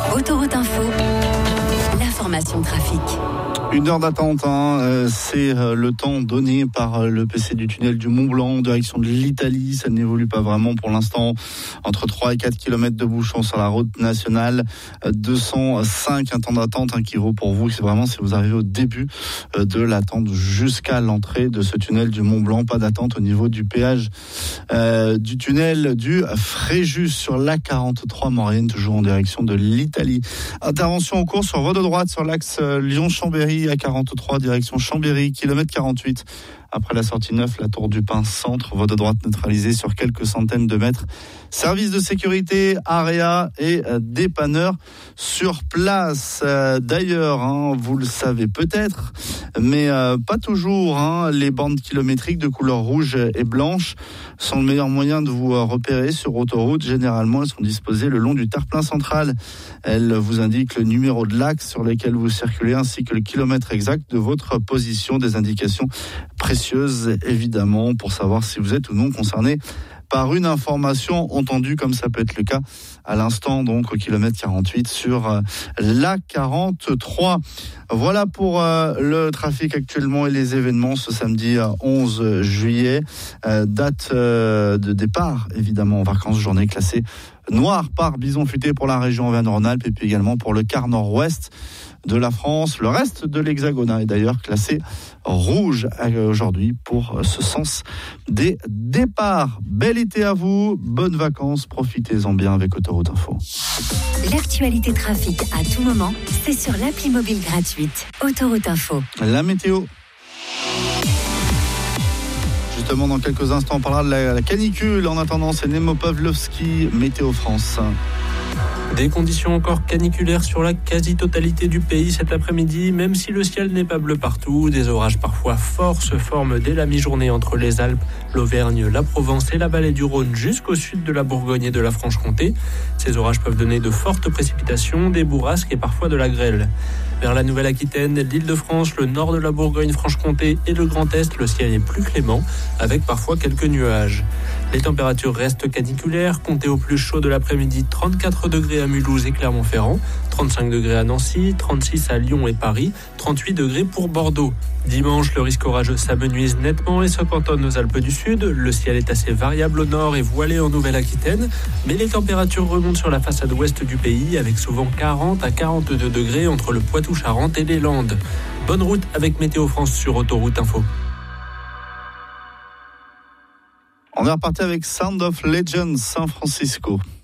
Autoroute Info, l'information trafic. 1 heure d'attente, c'est le temps donné par le PC du tunnel du Mont-Blanc en direction de l'Italie. Ça n'évolue pas vraiment pour l'instant. Entre 3 et 4 km de bouchons sur la route nationale. 205, un temps d'attente qui vaut pour vous. C'est vraiment si vous arrivez au début de l'attente jusqu'à l'entrée de ce tunnel du Mont-Blanc. Pas d'attente au niveau du péage du tunnel du Fréjus sur l'A43 Maurienne, toujours en direction de l'Italie. Intervention en cours sur voie de droite sur l'axe Lyon-Chambéry à 43 direction Chambéry, kilomètre 48. Après la sortie 9, la Tour du Pin centre, voie de droite neutralisée sur quelques centaines de mètres. Service de sécurité, AREA et dépanneurs sur place. D'ailleurs, vous le savez peut-être, mais pas toujours. Les bandes kilométriques de couleur rouge et blanche sont le meilleur moyen de vous repérer sur autoroute. Généralement, elles sont disposées le long du terre-plein central. Elles vous indiquent le numéro de l'axe sur lequel vous circulez ainsi que le kilomètre exact de votre position. Des indications précieuses, évidemment, pour savoir si vous êtes ou non concerné par une information entendue, comme ça peut être le cas à l'instant, donc au kilomètre 48 sur l'A43. Voilà pour le trafic actuellement et les événements ce samedi 11 juillet. Date de départ, évidemment, en vacances, journée classée noire par bison futé pour la région Auvergne-Rhône-Alpes et puis également pour le quart nord-ouest de la France. Le reste de l'Hexagone est d'ailleurs classé rouge aujourd'hui pour ce sens des départs. Bel été à vous, bonnes vacances, profitez-en bien avec Autoroute Info. L'actualité trafic à tout moment, c'est sur l'appli mobile gratuite Autoroute Info. La météo. Justement, dans quelques instants, on parlera de la canicule. En attendant, c'est Nemo Pavlovski, Météo France. Des conditions encore caniculaires sur la quasi-totalité du pays cet après-midi, même si le ciel n'est pas bleu partout. Des orages parfois forts se forment dès la mi-journée entre les Alpes, l'Auvergne, la Provence et la vallée du Rhône jusqu'au sud de la Bourgogne et de la Franche-Comté. Ces orages peuvent donner de fortes précipitations, des bourrasques et parfois de la grêle. Vers la Nouvelle-Aquitaine, l'Île-de-France, le nord de la Bourgogne-Franche-Comté et le Grand Est, le ciel est plus clément, avec parfois quelques nuages. Les températures restent caniculaires, comptez au plus chaud de l'après-midi 34 degrés à Mulhouse et Clermont-Ferrand, 35 degrés à Nancy, 36 à Lyon et Paris, 38 degrés pour Bordeaux. Dimanche, le risque orageux s'amenuise nettement et se cantonne aux Alpes du Sud. Le ciel est assez variable au nord et voilé en Nouvelle-Aquitaine, mais les températures remontent sur la façade ouest du pays avec souvent 40 à 42 degrés entre le Poitou-Charentes et les Landes. Bonne route avec Météo France sur Autoroute Info. On est reparti avec Sound of Legends San Francisco.